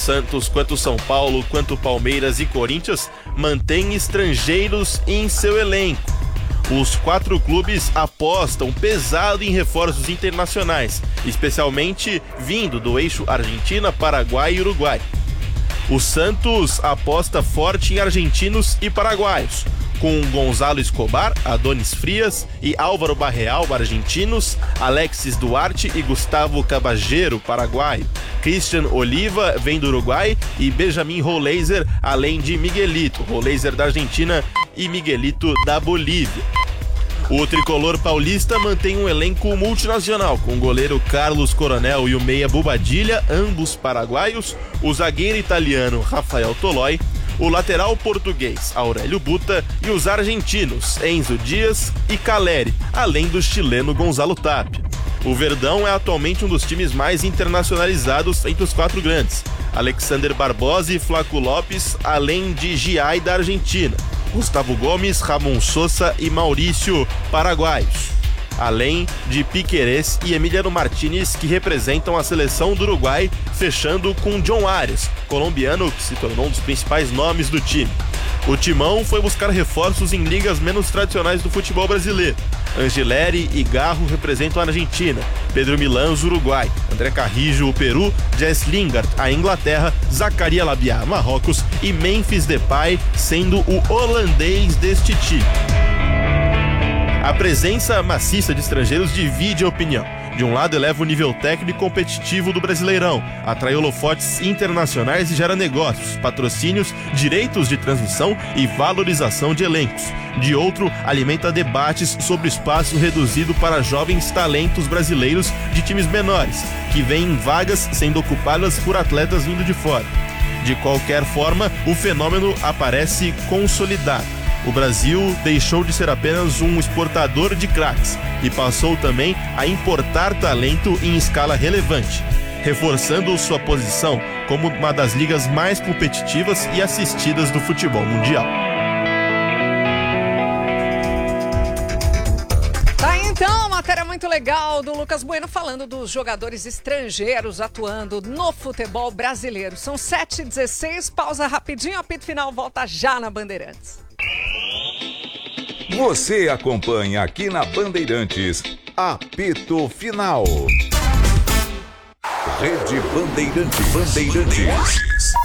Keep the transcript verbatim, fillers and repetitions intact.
Santos, quanto o São Paulo, quanto o Palmeiras e Corinthians mantêm estrangeiros em seu elenco. Os quatro clubes apostam pesado em reforços internacionais, especialmente vindo do eixo Argentina, Paraguai e Uruguai. O Santos aposta forte em argentinos e paraguaios, com Gonzalo Escobar, Adonis Frias e Álvaro Barreal, argentinos, Alexis Duarte e Gustavo Caballero, paraguaio, Christian Oliva, vem do Uruguai, e Benjamin Roleiser, além de Miguelito, Roleiser da Argentina e Miguelito da Bolívia. O tricolor paulista mantém um elenco multinacional, com o goleiro Carlos Coronel e o meia Bobadilha, ambos paraguaios, o zagueiro italiano Rafael Toloi, o lateral português Aurélio Buta e os argentinos Enzo Dias e Caleri, além do chileno Gonzalo Tapia. O Verdão é atualmente um dos times mais internacionalizados entre os quatro grandes. Alexander Barbosa e Flaco Lopes, além de Giai da Argentina, Gustavo Gomes, Ramon Sosa e Maurício, paraguaios, além de Piquerez e Emiliano Martinez, que representam a seleção do Uruguai, fechando com John Arias, colombiano que se tornou um dos principais nomes do time. O Timão foi buscar reforços em ligas menos tradicionais do futebol brasileiro. Angeleri e Garro representam a Argentina, Pedro Milans, Uruguai, André Carrijo, o Peru, Jess Lingard, a Inglaterra, Zacaria Labiá, Marrocos e Memphis Depay, sendo o holandês deste time. A presença maciça de estrangeiros divide a opinião. De um lado, eleva o nível técnico e competitivo do Brasileirão, atrai holofotes internacionais e gera negócios, patrocínios, direitos de transmissão e valorização de elencos. De outro, alimenta debates sobre o espaço reduzido para jovens talentos brasileiros de times menores, que veem vagas sendo ocupadas por atletas vindo de fora. De qualquer forma, o fenômeno aparece consolidado. O Brasil deixou de ser apenas um exportador de craques e passou também a importar talento em escala relevante, reforçando sua posição como uma das ligas mais competitivas e assistidas do futebol mundial. Tá aí então, matéria muito legal do Lucas Bueno falando dos jogadores estrangeiros atuando no futebol brasileiro. São sete e dezesseis, pausa rapidinho, apito final volta já na Bandeirantes. Você acompanha aqui na Bandeirantes, Apito Final. Rede Bandeirantes. Bandeirantes.